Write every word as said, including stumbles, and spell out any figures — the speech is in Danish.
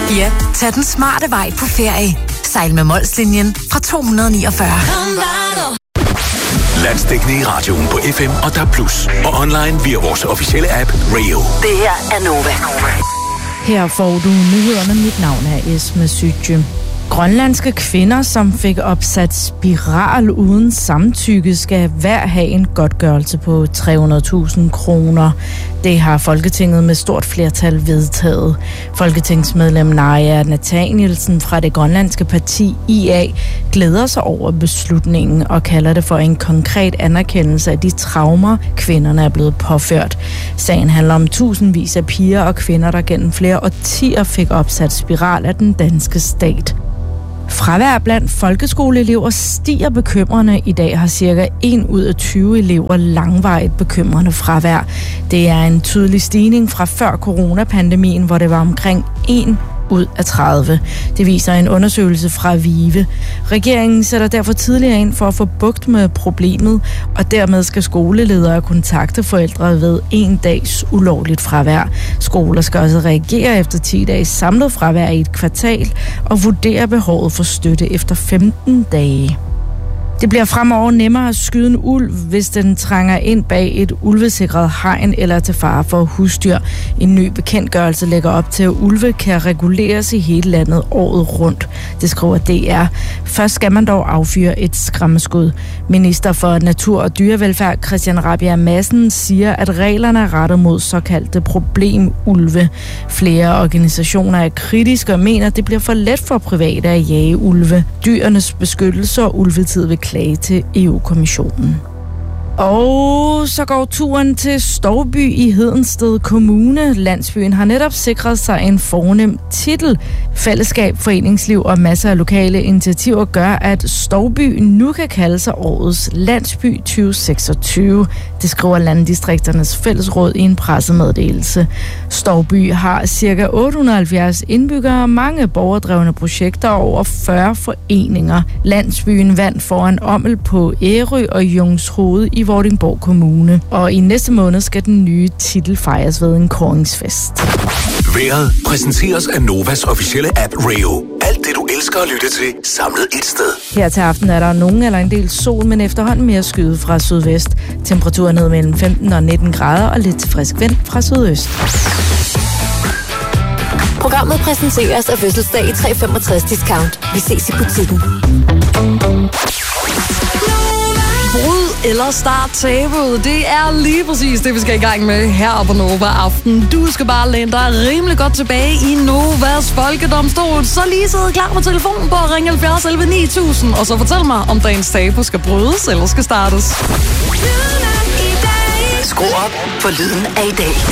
Ja, tag den smarte vej på ferie. Sejl med Molslinjen fra to hundrede niogfyrre. Landsdækkende i radioen på F M og D A B plus, og online via vores officielle app Rio. Det her er Nova. Her får du nyhederne. Mit navn er Esme Sytje. Grønlandske kvinder, som fik opsat spiral uden samtykke, skal hver have en godtgørelse på tre hundrede tusind kroner. Det har Folketinget med stort flertal vedtaget. Folketingsmedlem Naja Nathanielsen fra det grønlandske parti I A glæder sig over beslutningen og kalder det for en konkret anerkendelse af de traumer, kvinderne er blevet påført. Sagen handler om tusindvis af piger og kvinder, der gennem flere årtier fik opsat spiral af den danske stat. Fravær blandt folkeskoleelever stiger bekymrende. I dag har cirka en ud af tyve elever langvarigt bekymrende fravær. Det er en tydelig stigning fra før coronapandemien, hvor det var omkring en ud af tredive. Det viser en undersøgelse fra VIVE. Regeringen sætter derfor tidligere ind for at få bugt med problemet, og dermed skal skoleledere kontakte forældre ved en dags ulovligt fravær. Skoler skal også reagere efter ti dages samlet fravær i et kvartal og vurdere behovet for støtte efter femten dage. Det bliver fremover nemmere at skyde en ulv, hvis den trænger ind bag et ulvesikret hegn eller til fare for husdyr. En ny bekendtgørelse lægger op til, at ulve kan reguleres i hele landet året rundt. Det skriver D R. Først skal man dog affyre et skræmmeskud. Minister for Natur og Dyrevelfærd Christian Rabjerg Madsen siger, at reglerne er rettet mod såkaldte problemulve. Flere organisationer er kritiske og mener, at det bliver for let for private at jage ulve. Dyrenes beskyttelse og ulvetid vil klage til E U-kommissionen. Og så går turen til Stouby i Hedensted Kommune. Landsbyen har netop sikret sig en fornem titel. Fællesskab, foreningsliv og masser af lokale initiativer gør, at Stouby nu kan kalde sig årets landsby tyve seksogtyve. Det skriver Landdistrikternes Fællesråd i en pressemeddelelse. Stouby har ca. otte hundrede og halvfjerds indbyggere, mange borgerdrevne projekter og over fyrre foreninger. Landsbyen vandt foran Ommel på Ærø og Jungshoved i Vordingborg Kommune. Og i næste måned skal den nye titel fejres ved en kåringsfest. Vejret præsenteres af Novas officielle app Rio. Alt det, du elsker at lytte til, samlet et sted. Her til aften er der nogen eller en del sol, men efterhånden mere skyde fra sydvest. Temperaturen ned mellem femten og nitten grader og lidt til frisk vind fra sydøst. Programmet præsenteres af Fødselsdag i tre femogtres discount. Vi ses i butikken. Bryd eller start tabuet. Det er lige præcis det, vi skal i gang med her på Nova Aften. Du skal bare læne dig rimelig godt tilbage i Novas Folkedomstol. Så lige sidde klar på telefonen på ring halvfjerds elleve ni tusind, og så fortæl mig, om dagens tabu skal brydes eller skal startes. Skru op for lyden af i dag.